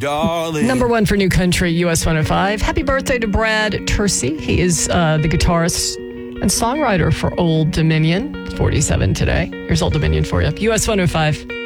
darling. Number one for New Country, US 105. Happy birthday to Brad Tersey. He is the guitarist and songwriter for Old Dominion. 47 today. Here's Old Dominion for you. US 105.